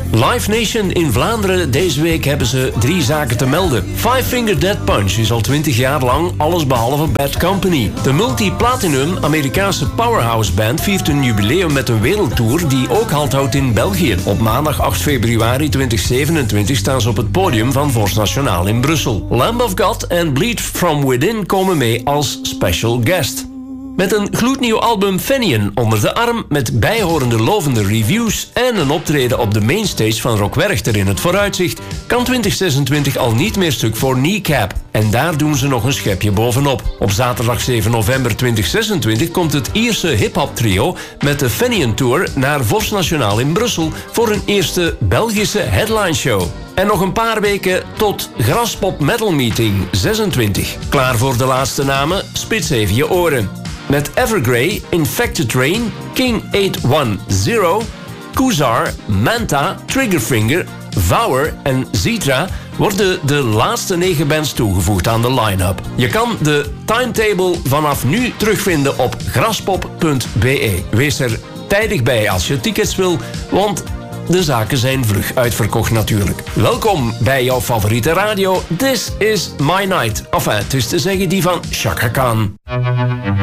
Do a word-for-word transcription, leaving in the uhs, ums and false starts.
Live Nation in Vlaanderen. Deze week hebben ze drie zaken te melden. Five Finger Death Punch is al twintig jaar lang alles behalve Bad Company. De multi-platinum Amerikaanse powerhouse band viert een jubileum met een wereldtour die ook halt houdt in België. Op maandag acht februari tweeduizend zevenentwintig staan ze op het podium van Force Nationaal in Brussel. Lamb of God en Bleed From Within komen mee als special guest. Met een gloednieuw album Fenian onder de arm, met bijhorende lovende reviews en een optreden op de mainstage van Rock Werchter in het vooruitzicht, kan twintig zesentwintig al niet meer stuk voor Kneecap. En daar doen ze nog een schepje bovenop. Op zaterdag zeven november tweeduizend zesentwintig komt het Ierse hip-hop trio met de Fenian Tour naar Force Nationaal in Brussel voor een eerste Belgische headline show. En nog een paar weken tot Graspop Metal Meeting zesentwintig. Klaar voor de laatste namen? Spits even je oren. Met Evergrey, Infected Rain, King achthonderdtien, Kuzar, Manta, Triggerfinger, Vower en Zitra worden de laatste negen bands toegevoegd aan de line-up. Je kan de timetable vanaf nu terugvinden op graspop punt be. Wees er tijdig bij als je tickets wil, want de zaken zijn vlug uitverkocht natuurlijk. Welkom bij jouw favoriete radio. This is my night. Enfin, het is te zeggen die van Chaka Khan.